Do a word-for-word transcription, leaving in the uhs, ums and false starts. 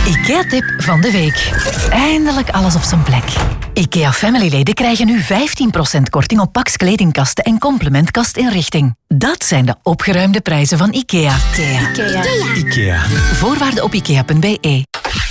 IKEA-tip van de week. Eindelijk alles op zijn plek. IKEA Family-leden krijgen nu vijftien procent korting op Pax kledingkasten en complementkastinrichting. Dat zijn de opgeruimde prijzen van IKEA. IKEA. IKEA. IKEA. Voorwaarden op ikea punt be.